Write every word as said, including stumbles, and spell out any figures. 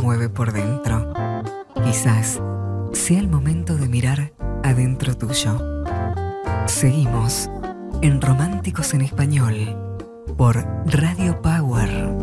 mueve por dentro. Quizás sea el momento de mirar adentro tuyo. Seguimos en Románticos en Español por Radio Power.